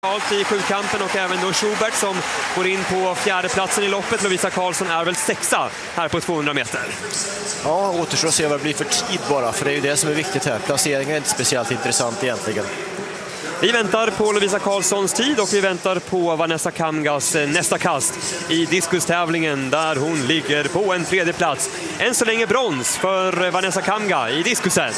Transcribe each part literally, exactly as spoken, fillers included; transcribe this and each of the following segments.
Allt i sjukampen och även då Schubert som går in på fjärde platsen i loppet. Lovisa Karlsson är väl sexa här på tvåhundra meter. Ja, återstår att se vad det blir för tid bara, för det är ju det som är viktigt här. Placeringen är inte speciellt intressant egentligen. Vi väntar på Lovisa Karlssons tid och vi väntar på Vanessa Kamgas nästa kast i diskustävlingen där hon ligger på en tredje plats. Än så länge brons för Vanessa Kamga i diskusen.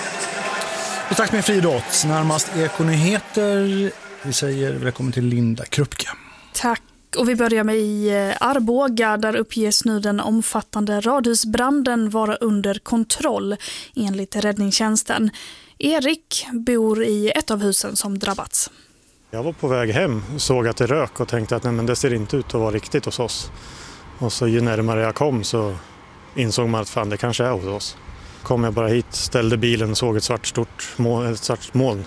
Och tack med friidrott. Närmast Ekonyheter. Vi säger välkommen till Linda Krupke. Tack. Och vi börjar med i Arboga, där uppges nu den omfattande radhusbranden vara under kontroll enligt räddningstjänsten. Erik bor i ett av husen som drabbats. Jag var på väg hem och såg att det rök och tänkte att nej, men det ser inte ut att vara riktigt hos oss. Och så ju närmare jag kom så insåg man att fan, det kanske är hos oss. Kom jag bara hit, ställde bilen och såg ett svart, stort moln, ett svart moln.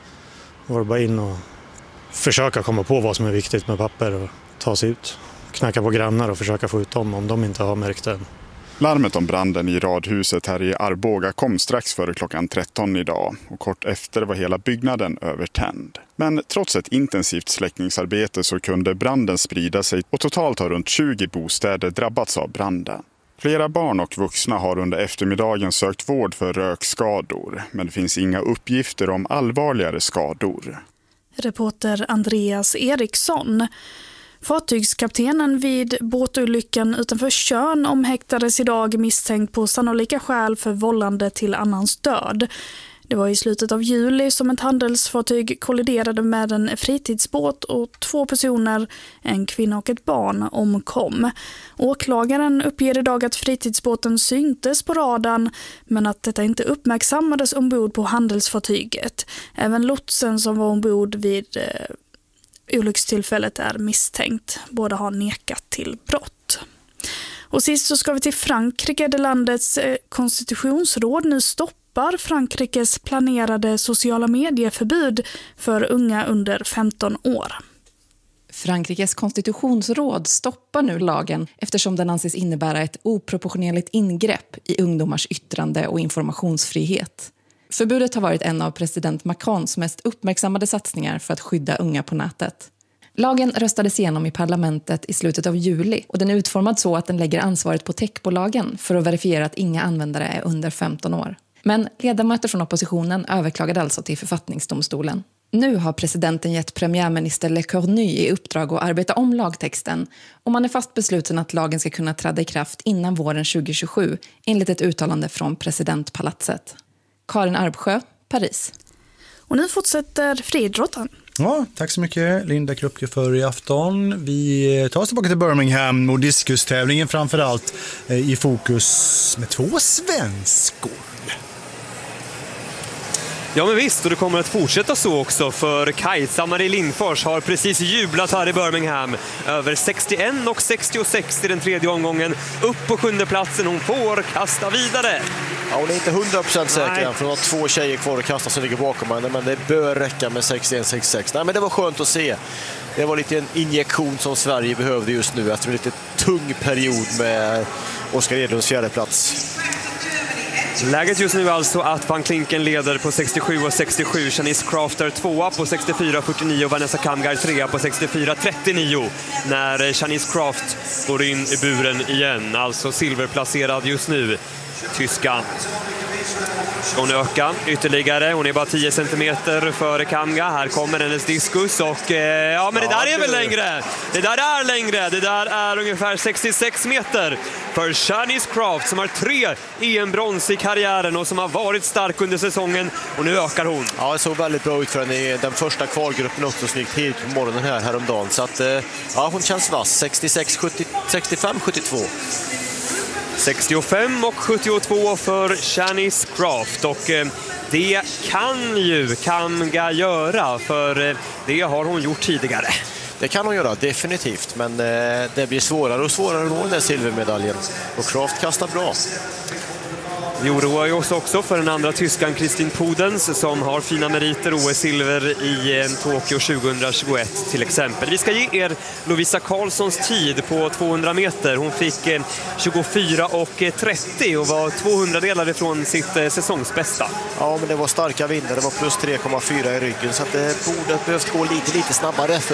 Var bara in och försöka komma på vad som är viktigt med papper och ta sig ut. Knacka på grannar och försöka få ut dem om de inte har märkt det. Larmet om branden i radhuset här i Arboga kom strax före klockan tretton idag och kort efter var hela byggnaden övertänd. Men trots ett intensivt släckningsarbete så kunde branden sprida sig och totalt har runt tjugo bostäder drabbats av branden. Flera barn och vuxna har under eftermiddagen sökt vård för rökskador, men det finns inga uppgifter om allvarligare skador. Reporter Andreas Eriksson. Fartygskaptenen vid båtolyckan utanför Tjörn omhäktades idag misstänkt på sannolika skäl för vållande till annans död. Det var i slutet av juli som ett handelsfartyg kolliderade med en fritidsbåt och två personer, en kvinna och ett barn, omkom. Åklagaren uppger idag att fritidsbåten syntes på radarn men att detta inte uppmärksammades ombord på handelsfartyget. Även lotsen som var ombord vid eh, olyckstillfället är misstänkt. Båda har nekat till brott. Och sist så ska vi till Frankrike där landets eh, konstitutionsråd nu stoppar Frankrikes planerade sociala medieförbud för unga under femton år. Frankrikes konstitutionsråd stoppar nu lagen eftersom den anses innebära ett oproportionerligt ingrepp i ungdomars yttrande- och informationsfrihet. Förbudet har varit en av president Macrons mest uppmärksammade satsningar för att skydda unga på nätet. Lagen röstades igenom i parlamentet i slutet av juli och den är utformad så att den lägger ansvaret på techbolagen för att verifiera att inga användare är under femton år. Men ledamöter från oppositionen överklagade alltså till författningsdomstolen. Nu har presidenten gett premiärminister Le Cornu i uppdrag att arbeta om lagtexten och man är fast besluten att lagen ska kunna träda i kraft innan våren tjugohundratjugosju enligt ett uttalande från presidentpalatset. Karin Arbsjö, Paris. Och nu fortsätter friidrotten. Ja, tack så mycket Linda Krupke för i afton. Vi tar oss tillbaka till Birmingham och diskustävlingen framförallt i fokus med två svenskor. Ja men visst, och det kommer att fortsätta så också för Kajsa Marie Lindfors har precis jublat här i Birmingham. Över sextioen och sextiosex i den tredje omgången. Upp på sjunde platsen, hon får kasta vidare. Ja, hon är inte hundra procent säker än, för hon har två tjejer kvar att kasta som ligger bakom henne, men det bör räcka med sextioen sextiosex. Nej, men det var skönt att se. Det var lite en injektion som Sverige behövde just nu efter en lite tung period med Oskar Edlunds fjärde plats. Läget just nu är alltså att Van Klinken leder på sextiosju och sextiosju. Janice Kraft är tvåa på sextiofyra fyrtionio och Vanessa Kamgar trea på sextiofyra trettionio. När Janice Kraft går in i buren igen. Alltså silverplacerad just nu. Tyska. Ska hon öka ytterligare. Hon är bara tio centimeter före Kamga. Här kommer hennes diskus och eh, ja men det där är väl längre. Det där är längre. Det där är ungefär sextiosex meter för Janice Kraft som har tre E M-brons i karriären och som har varit stark under säsongen och nu ökar hon. Ja, det såg väldigt bra ut för henne i den första kvalgruppen också, snyggt tidigt på morgonen här häromdagen. Så att ja, hon känns vass. sextiosex sjuttio, sextiofem sjuttiotvå. sextiofem och sjuttiotvå för Janice Kraft och eh, det kan ju Kamga göra för eh, det har hon gjort tidigare. Det kan hon göra, definitivt, men eh, det blir svårare och svårare att nå den där silvermedaljen och Kraft kastar bra. Vi oroar oss också för den andra tyskan Kristin Podens som har fina meriter O S-silver i eh, Tokyo tjugohundratjugoett till exempel. Vi ska ge er Lovisa Karlssons tid på tvåhundra meter. Hon fick eh, tjugofyra och trettio och var tvåhundradelar ifrån sitt eh, säsongsbästa. Ja, men det var starka vindar. Det var plus tre komma fyra i ryggen så att det borde behövt gå lite, lite snabbare för